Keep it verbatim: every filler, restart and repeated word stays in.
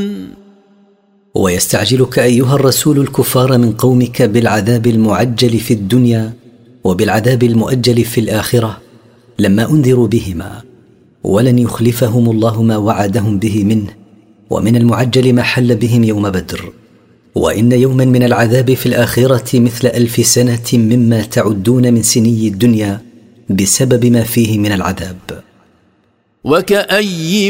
ويستعجلك أيها الرسول الكفار من قومك بالعذاب المعجل في الدنيا وبالعذاب المؤجل في الآخرة لما أنذروا بهما، ولن يخلفهم الله ما وعدهم به منه، ومن المعجل ما حل بهم يوم بدر. وإن يوما من العذاب في الآخرة مثل ألف سنة مما تعدون من سني الدنيا بسبب ما فيه من العذاب. وكأي